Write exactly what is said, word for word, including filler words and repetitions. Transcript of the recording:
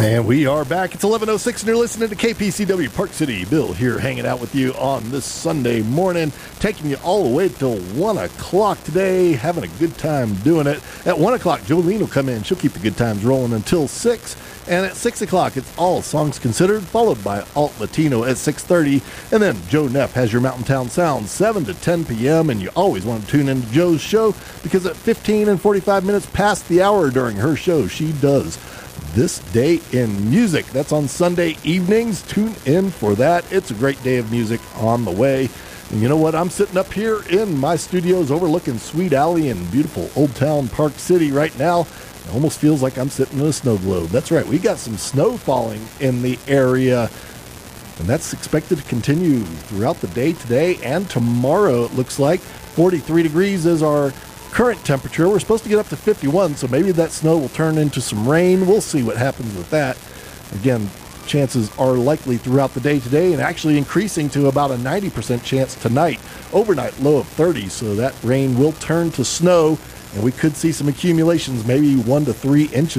And we are back. It's eleven oh six, and you're listening to K P C W Park City. Bill here hanging out with you on this Sunday morning, taking you all the way till one o'clock today, having a good time doing it. At one o'clock, Jolene will come in. She'll keep the good times rolling until six. And at six o'clock, it's All Songs Considered, followed by Alt Latino at six thirty. And then Joe Neff has your Mountain Town Sound, seven to ten p.m. And you always want to tune into Joe's show, because at fifteen and forty-five minutes past the hour during her show, she does This Day in Music. That's on Sunday evenings. Tune in for that. It's a great day of music on the way. And you know what? I'm sitting up here in my studios overlooking Sweet Alley in beautiful Old Town Park City right now. It almost feels like I'm sitting in a snow globe. That's right. We got some snow falling in the area, and that's expected to continue throughout the day today and tomorrow. It looks like forty-three degrees is our current temperature. We're supposed to get up to fifty-one, so maybe that snow will turn into some rain. We'll see what happens with that. Again, chances are likely throughout the day today, and actually increasing to about a ninety percent chance tonight. Overnight low of thirty, so that rain will turn to snow, and we could see some accumulations, maybe one to three inches